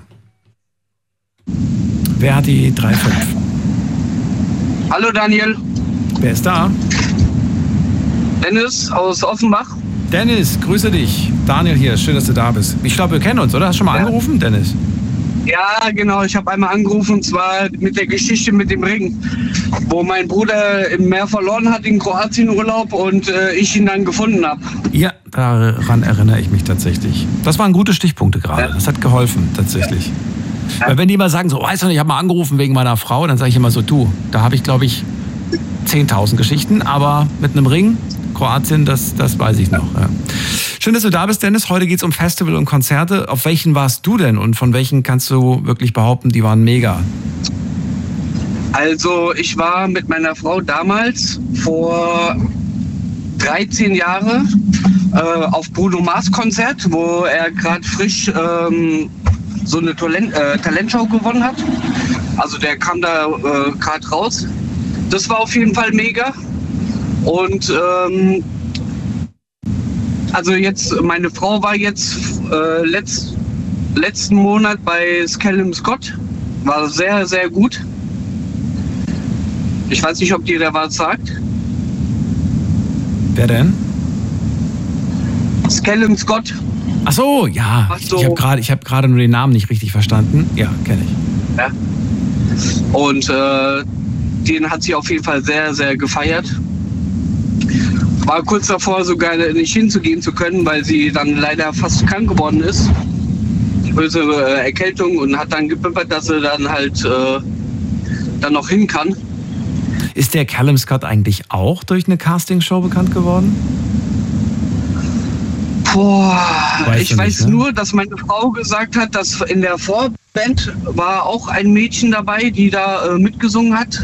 Wer hat die 35? Hallo Daniel. Wer ist da? Dennis aus Offenbach. Dennis, grüße dich. Daniel hier, schön, dass du da bist. Ich glaube, wir kennen uns, oder? Hast du schon mal angerufen, Dennis? Ja, genau. Ich habe einmal angerufen, und zwar mit der Geschichte mit dem Ring, wo mein Bruder im Meer verloren hat in Kroatien Urlaub und ich ihn dann gefunden habe. Ja, daran erinnere ich mich tatsächlich. Das waren gute Stichpunkte gerade. Ja. Das hat geholfen, tatsächlich. Ja. Weil wenn die immer sagen, so, weißt du, ich habe mal angerufen wegen meiner Frau, dann sage ich immer so, da habe ich, glaube ich, 10.000 Geschichten, aber mit einem Ring, Kroatien, das weiß ich noch. Ja. Schön, dass du da bist, Dennis. Heute geht es um Festival und Konzerte. Auf welchen warst du denn und von welchen kannst du wirklich behaupten, die waren mega? Also ich war mit meiner Frau damals vor 13 Jahren auf Bruno Mars Konzert, wo er gerade frisch so eine Talentshow gewonnen hat. Also der kam da gerade raus. Das war auf jeden Fall mega. Und also jetzt, meine Frau war jetzt letzten Monat bei Callum Scott. War sehr, sehr gut. Ich weiß nicht, ob dir der was sagt. Wer denn? Callum Scott. Ach so, ja. So. Ich habe gerade nur den Namen nicht richtig verstanden. Ja, kenne ich. Ja. Und den hat sie auf jeden Fall sehr, sehr gefeiert. War kurz davor, sogar nicht hinzugehen zu können, weil sie dann leider fast krank geworden ist. Böse Erkältung, und hat dann gepimpert, dass sie dann halt dann noch hin kann. Ist der Callum Scott eigentlich auch durch eine Castingshow bekannt geworden? Boah, ich weiß nicht, ne? nur, dass meine Frau gesagt hat, dass in der Vorband war auch ein Mädchen dabei, die da mitgesungen hat.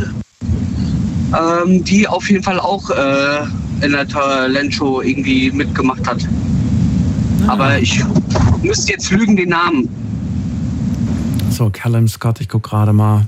Die auf jeden Fall auch in der Talentshow irgendwie mitgemacht hat. Aber ich müsste jetzt lügen, den Namen. So, Callum Scott, ich gucke gerade mal.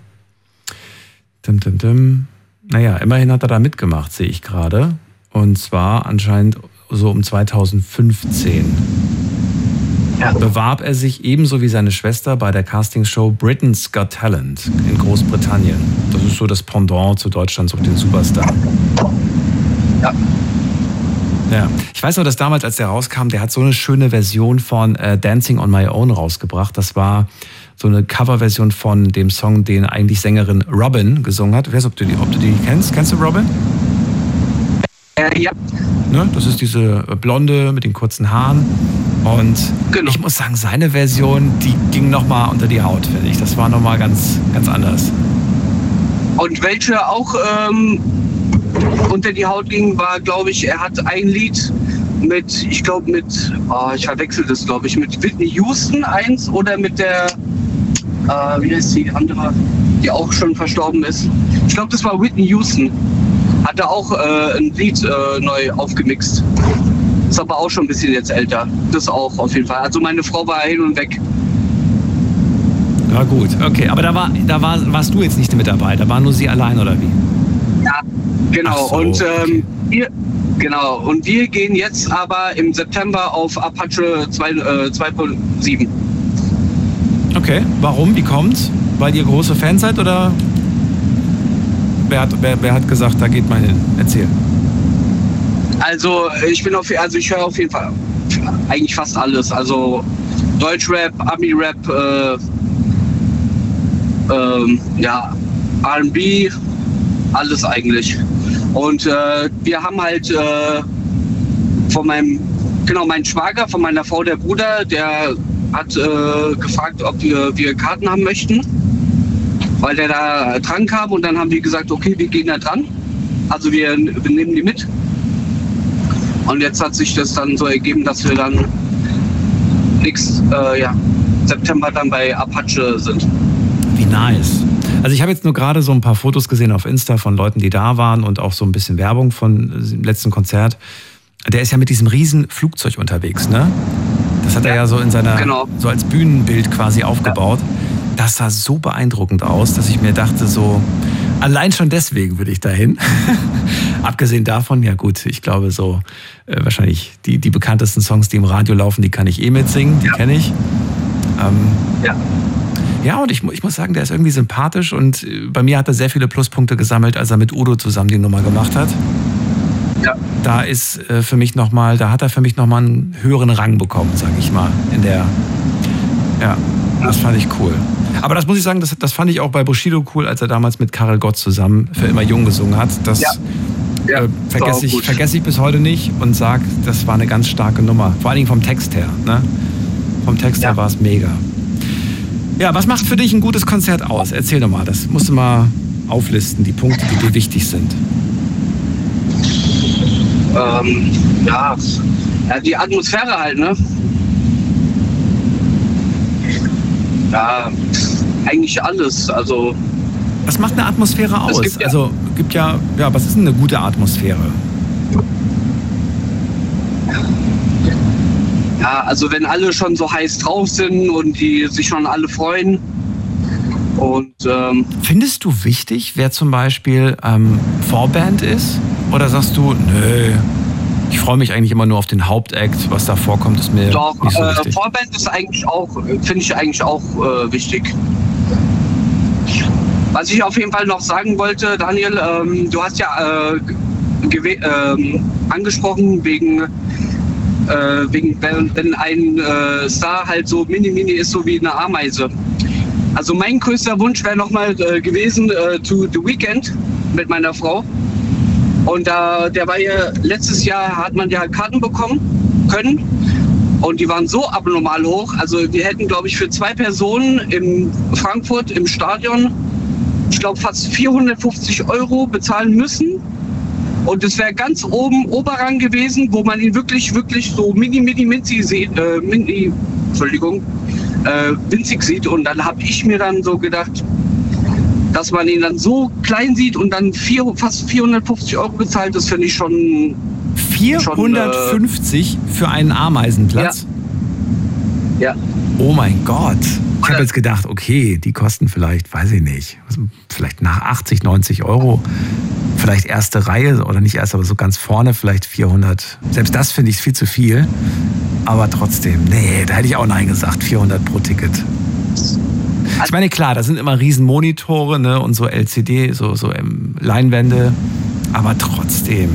Naja, immerhin hat er da mitgemacht, sehe ich gerade. Und zwar anscheinend so um 2015. Ja. Bewarb er sich ebenso wie seine Schwester bei der Castingshow Britain's Got Talent in Großbritannien. Das ist so das Pendant zu Deutschland sucht den Superstar. Ja. Ja, ich weiß noch, dass damals, als der rauskam, der hat so eine schöne Version von Dancing on My Own rausgebracht. Das war so eine Coverversion von dem Song, den eigentlich Sängerin Robin gesungen hat. Ich weiß nicht, ob du die kennst. Kennst du Robin? Ja. Ne? Das ist diese Blonde mit den kurzen Haaren. Und genau. Ich muss sagen, seine Version, die ging nochmal unter die Haut, finde ich. Das war nochmal ganz, ganz anders. Und welche auch unter die Haut ging, war, glaube ich, er hat ein Lied ich verwechsel das, glaube ich, mit Whitney Houston eins oder mit der, wie heißt die andere, die auch schon verstorben ist. Ich glaube, das war Whitney Houston. Hat er auch ein Lied neu aufgemixt. Ist aber auch schon ein bisschen jetzt älter. Das auch auf jeden Fall. Also meine Frau war hin und weg. Ja gut, okay. Aber warst du jetzt nicht mit dabei? Da war nur sie allein, oder wie? Ja, genau. So, und okay. wir gehen jetzt aber im September auf Apache 2.7. Okay, warum? Wie kommt's? Weil ihr große Fans seid, oder wer hat gesagt, da geht mal hin? Erzähl. Also ich höre auf jeden Fall eigentlich fast alles. Also Deutschrap, Ami-Rap, R&B, alles eigentlich. Und wir haben halt mein Schwager, von meiner Frau, der Bruder, der hat gefragt, ob wir Karten haben möchten, weil der da dran kam, und dann haben wir gesagt, okay, wir gehen da dran. Also wir nehmen die mit. Und jetzt hat sich das dann so ergeben, dass wir dann September dann bei Apache sind. Wie nice. Also ich habe jetzt nur gerade so ein paar Fotos gesehen auf Insta von Leuten, die da waren, und auch so ein bisschen Werbung von dem letzten Konzert. Der ist ja mit diesem riesen Flugzeug unterwegs, ne? Das hat er ja so in seiner, so als Bühnenbild quasi aufgebaut. Ja. Das sah so beeindruckend aus, dass ich mir dachte, so, allein schon deswegen würde ich dahin. Abgesehen davon, ja gut, ich glaube so, wahrscheinlich die bekanntesten Songs, die im Radio laufen, die kann ich mitsingen, die kenne ich. Ja, und ich muss sagen, der ist irgendwie sympathisch, und bei mir hat er sehr viele Pluspunkte gesammelt, als er mit Udo zusammen die Nummer gemacht hat. Ja. Da hat er für mich nochmal einen höheren Rang bekommen, sag ich mal, das fand ich cool. Aber das muss ich sagen, das fand ich auch bei Bushido cool, als er damals mit Karel Gott zusammen für Immer Jung gesungen hat. Das vergesse ich bis heute nicht und sag, das war eine ganz starke Nummer. Vor allen Dingen vom Text her. Ne? Vom Text her war es mega. Ja, was macht für dich ein gutes Konzert aus? Erzähl doch mal, das musst du mal auflisten, die Punkte, die dir wichtig sind. Die Atmosphäre halt, ne? Ja, eigentlich alles. Also was macht eine Atmosphäre aus? Was ist denn eine gute Atmosphäre? Ja, also wenn alle schon so heiß drauf sind und die sich schon alle freuen. Und findest du wichtig, wer zum Beispiel Vorband ist? Oder sagst du, nö, Ich freue mich eigentlich immer nur auf den Hauptakt. Was da vorkommt, ist mir Doch, nicht so wichtig. Vorband ist eigentlich auch, finde ich eigentlich auch wichtig. Was ich auf jeden Fall noch sagen wollte, Daniel, du hast ja angesprochen wegen wenn ein Star halt so mini ist, so wie eine Ameise. Also mein größter Wunsch wäre nochmal gewesen zu The Weeknd mit meiner Frau. Und der war ja, letztes Jahr hat man ja Karten bekommen können. Und die waren so abnormal hoch. Also wir hätten, glaube ich, für 2 Personen in Frankfurt im Stadion, ich glaube, fast 450 € bezahlen müssen. Und es wäre ganz oben Oberrang gewesen, wo man ihn wirklich so winzig sieht. Und dann habe ich mir dann so gedacht, dass man ihn dann so klein sieht und dann fast 450 € bezahlt, das finde ich schon... 450 für einen Ameisenplatz? Ja. Oh mein Gott. Ich habe jetzt gedacht, okay, die kosten vielleicht, weiß ich nicht, vielleicht nach 80, 90 €. Vielleicht erste Reihe oder nicht erst, aber so ganz vorne vielleicht 400. Selbst das finde ich viel zu viel. Aber trotzdem, nee, da hätte ich auch Nein gesagt. 400 pro Ticket. Ich meine, klar, da sind immer riesen Monitore, ne, und so LCD, so Leinwände. Aber trotzdem.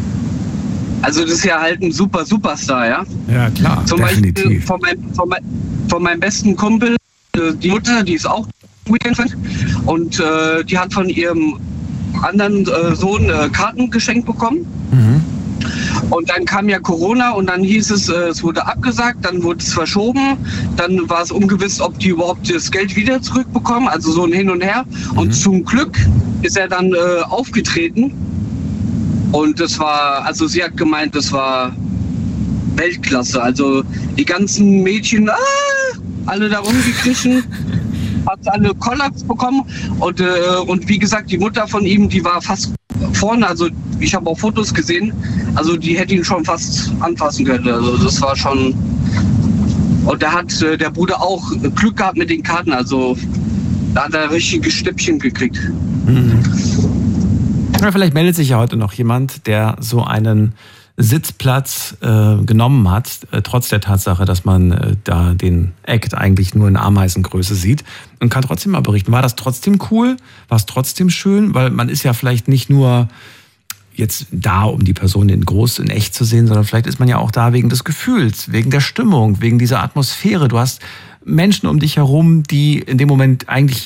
Also das ist ja halt ein Superstar, ja? Ja, klar, zum definitiv. Beispiel von meinem besten Kumpel, die Mutter, die ist auch Weekend-Fan. Und die hat von ihrem anderen Sohn Karten geschenkt bekommen. Mhm. Und dann kam ja Corona und dann hieß es, es wurde abgesagt, dann wurde es verschoben, dann war es ungewiss, ob die überhaupt das Geld wieder zurückbekommen, also so ein Hin und Her. Mhm. Und zum Glück ist er dann aufgetreten und das war, also sie hat gemeint, das war Weltklasse. Also die ganzen Mädchen, alle da rumgekriechen, hat alle Kollaps bekommen und wie gesagt, die Mutter von ihm, die war fast vorne, also ich habe auch Fotos gesehen, also die hätte ihn schon fast anfassen können, also das war schon, und da hat der Bruder auch Glück gehabt mit den Karten, also da hat er richtige Stippchen gekriegt. Mhm. Ja, vielleicht meldet sich ja heute noch jemand, der so einen Sitzplatz genommen hat, trotz der Tatsache, dass man da den Act eigentlich nur in Ameisengröße sieht, und kann trotzdem mal berichten. War das trotzdem cool? War es trotzdem schön? Weil man ist ja vielleicht nicht nur jetzt da, um die Person in echt zu sehen, sondern vielleicht ist man ja auch da wegen des Gefühls, wegen der Stimmung, wegen dieser Atmosphäre. Du hast Menschen um dich herum, die in dem Moment eigentlich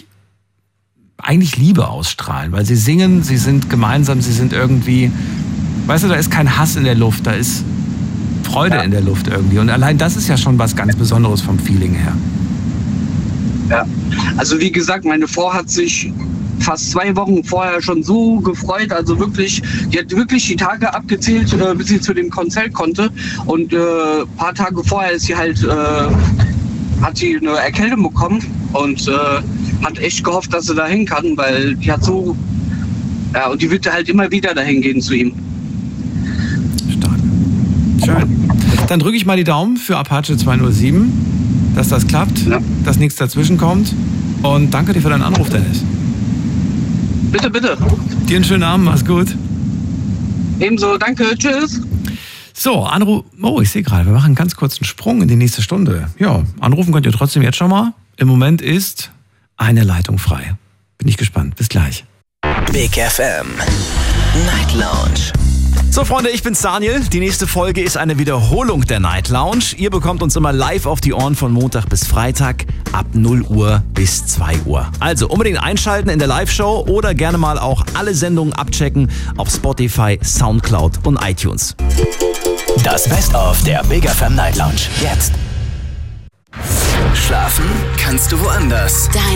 Liebe ausstrahlen, weil sie singen, sie sind gemeinsam, sie sind irgendwie... Weißt du, da ist kein Hass in der Luft, da ist Freude in der Luft irgendwie. Und allein das ist ja schon was ganz Besonderes vom Feeling her. Ja, also wie gesagt, meine Frau hat sich fast 2 Wochen vorher schon so gefreut. Also wirklich, die hat wirklich die Tage abgezählt, bis sie zu dem Konzert konnte. Und ein paar Tage vorher ist sie halt, hat sie eine Erkältung bekommen und hat echt gehofft, dass sie da hin kann, weil die hat so, ja, und die wird halt immer wieder dahin gehen zu ihm. Schön. Dann drücke ich mal die Daumen für Apache 207, dass das klappt, dass nichts dazwischen kommt. Und danke dir für deinen Anruf, Dennis. Bitte, bitte. Dir einen schönen Abend, mach's gut. Ebenso, danke, tschüss. So, Anruf. Oh, ich sehe gerade, wir machen einen ganz kurzen Sprung in die nächste Stunde. Ja, anrufen könnt ihr trotzdem jetzt schon mal. Im Moment ist eine Leitung frei. Bin ich gespannt. Bis gleich. Big FM Night Lounge. So Freunde, ich bin's Daniel. Die nächste Folge ist eine Wiederholung der Night Lounge. Ihr bekommt uns immer live auf die Ohren von Montag bis Freitag ab 0 Uhr bis 2 Uhr. Also unbedingt einschalten in der Live-Show oder gerne mal auch alle Sendungen abchecken auf Spotify, Soundcloud und iTunes. Das Best-of der Big FM Night Lounge. Jetzt. Schlafen kannst du woanders.